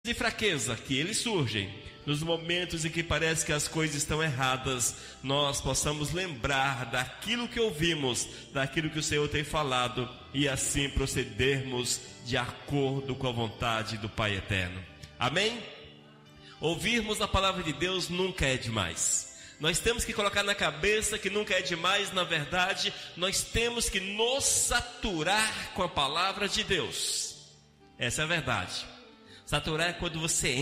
de fraqueza que eles surgem, nos momentos em que parece que as coisas estão erradas, nós possamos lembrar daquilo que ouvimos, daquilo que o Senhor tem falado, e assim procedermos de acordo com a vontade do Pai Eterno. Amém? Ouvirmos a palavra de Deus nunca é demais. Nós temos que colocar na cabeça que nunca é demais. Na verdade, nós temos que nos saturar com a palavra de Deus. Essa é a verdade. Saturar é quando você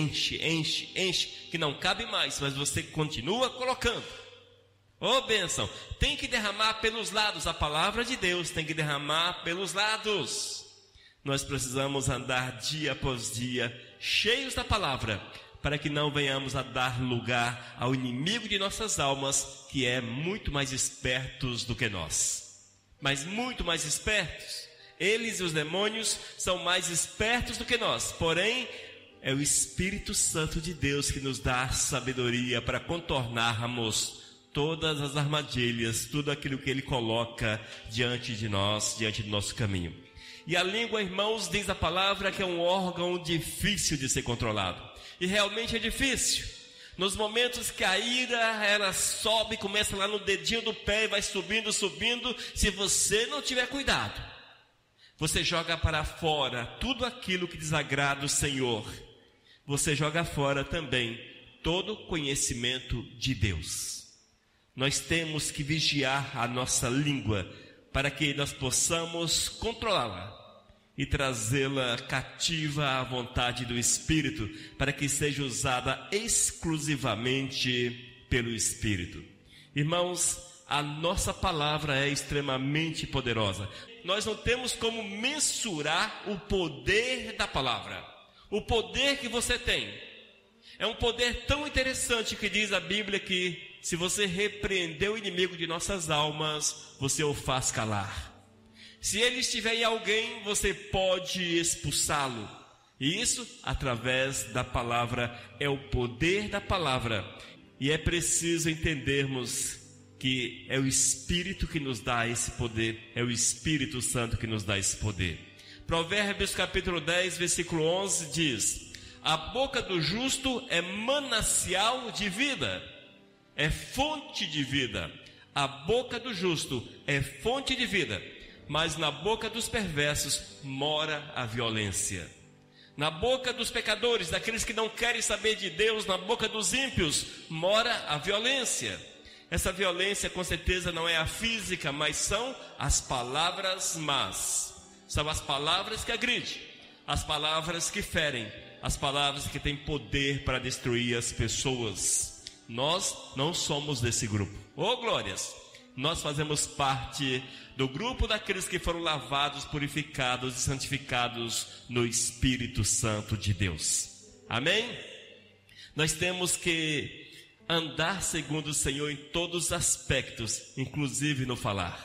enche, que não cabe mais, mas você continua colocando. Ô bênção, tem que derramar pelos lados, a palavra de Deus tem que derramar pelos lados. Nós precisamos andar dia após dia, cheios da palavra, para que não venhamos a dar lugar ao inimigo de nossas almas, que é muito mais espertos do que nós. Mas muito mais espertos. Eles e os demônios são mais espertos do que nós. Porém, é o Espírito Santo de Deus que nos dá sabedoria para contornarmos todas as armadilhas, tudo aquilo que Ele coloca diante de nós, diante do nosso caminho. E a língua, irmãos, diz a palavra que é um órgão difícil de ser controlado. E realmente é difícil. Nos momentos que a ira, ela sobe, começa lá no dedinho do pé e vai subindo, se você não tiver cuidado, você joga para fora tudo aquilo que desagrada o Senhor. Você joga fora também todo o conhecimento de Deus. Nós temos que vigiar a nossa língua para que nós possamos controlá-la e trazê-la cativa à vontade do Espírito, para que seja usada exclusivamente pelo Espírito. Irmãos, a nossa palavra é extremamente poderosa. Nós não temos como mensurar o poder da palavra. O poder que você tem é um poder tão interessante que diz a Bíblia que se você repreender o inimigo de nossas almas, você o faz calar. Se ele estiver em alguém, você pode expulsá-lo. E isso através da palavra, é o poder da palavra. E é preciso entendermos que é o Espírito que nos dá esse poder, é o Espírito Santo que nos dá esse poder. Provérbios capítulo 10, versículo 11 diz: a boca do justo é manancial de vida, é fonte de vida. A boca do justo é fonte de vida, mas na boca dos perversos mora a violência. Na boca dos pecadores, daqueles que não querem saber de Deus, na boca dos ímpios mora a violência. Essa violência com certeza não é a física, mas são as palavras más. São as palavras que agridem, as palavras que ferem, as palavras que têm poder para destruir as pessoas. Nós não somos desse grupo. Oh glórias! Nós fazemos parte do grupo daqueles que foram lavados, purificados e santificados no Espírito Santo de Deus. Amém? Nós temos que andar segundo o Senhor em todos os aspectos, inclusive no falar.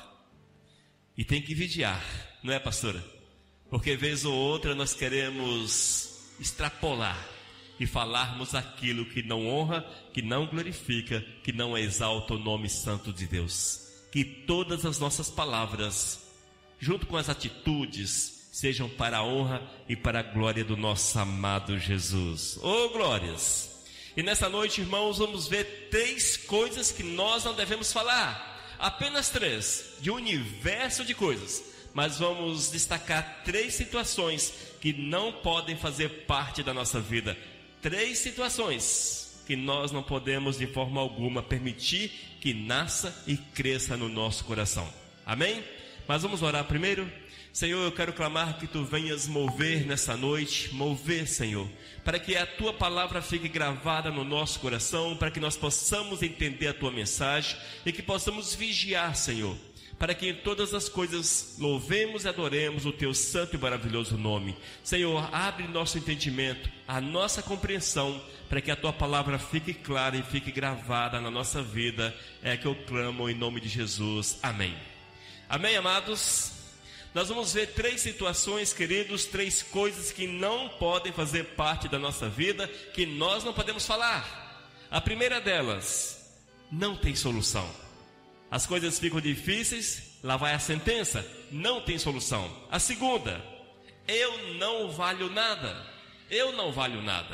E tem que vigiar, não é, pastora? Porque vez ou outra nós queremos extrapolar e falarmos aquilo que não honra, que não glorifica, que não exalta o nome santo de Deus. Que todas as nossas palavras, junto com as atitudes, sejam para a honra e para a glória do nosso amado Jesus. Oh glórias! E nessa noite, irmãos, vamos ver 3 coisas que nós não devemos falar. Apenas 3, de um universo de coisas. Mas vamos destacar 3 situações que não podem fazer parte da nossa vida. 3 situações que nós não podemos de forma alguma permitir que nasça e cresça no nosso coração. Amém? Mas vamos orar primeiro. Senhor, eu quero clamar que Tu venhas mover nessa noite, mover, Senhor, para que a Tua palavra fique gravada no nosso coração, para que nós possamos entender a Tua mensagem e que possamos vigiar, Senhor, para que em todas as coisas louvemos e adoremos o Teu santo e maravilhoso nome. Senhor, abre nosso entendimento, a nossa compreensão, para que a Tua palavra fique clara e fique gravada na nossa vida. É que eu clamo em nome de Jesus. Amém. Amém, amados? Nós vamos ver 3 situações, queridos, 3 coisas que não podem fazer parte da nossa vida, que nós não podemos falar. A primeira delas, não tem solução. As coisas ficam difíceis, lá vai a sentença, não tem solução. A segunda, eu não valho nada. Eu não valho nada.